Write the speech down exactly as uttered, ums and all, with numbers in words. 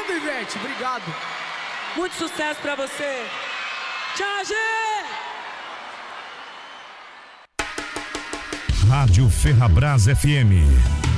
Obrigado, Ivete, obrigado. Muito sucesso pra você. Tchau, gente! Rádio Ferrabras F M.